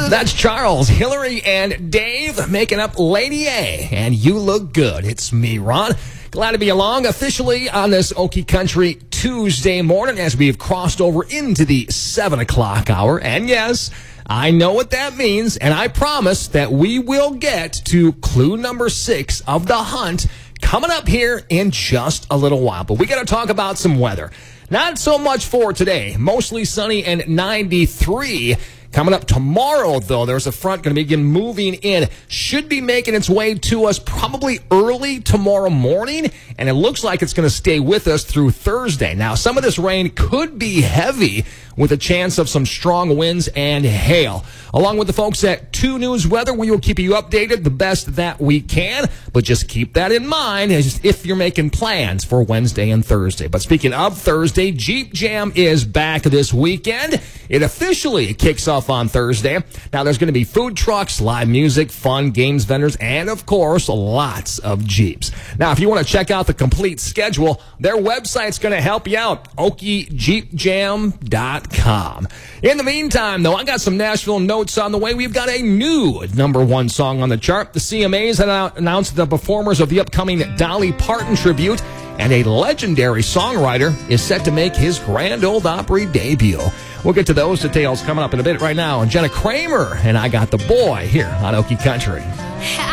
That's Charles, Hillary, and Dave making up Lady A. And you look good. It's me, Ron. Glad to be along officially on this Okie Country Tuesday morning as we have crossed over into the 7 o'clock hour. And yes, I know what that means, and I promise that we will get to clue number 6 of the hunt coming up here in just a little while. But we got to talk about some weather. Not so much for today. Mostly sunny and 93. Coming up tomorrow, though, there's a front going to begin moving in. Should be making its way to us probably early tomorrow morning, and it looks like it's going to stay with us through Thursday. Now, some of this rain could be heavy with a chance of some strong winds and hail. Along with the folks at 2 News Weather, we will keep you updated the best that we can, but just keep that in mind as if you're making plans for Wednesday and Thursday. But speaking of Thursday, Jeep Jam is back this weekend. It officially kicks off on Thursday. Now, there's going to be food trucks, live music, fun, games vendors, and, of course, lots of Jeeps. Now, if you want to check out the complete schedule, their website's going to help you out, okiejeepjam.com. In the meantime, though, I got some Nashville notes on the way. We've got a new #1 song on the chart. The CMAs have announced the performers of the upcoming Dolly Parton tribute, and a legendary songwriter is set to make his Grand Ole Opry debut. We'll get to those details coming up in a bit right now. And Jenna Kramer and I Got the Boy here on Okie Country.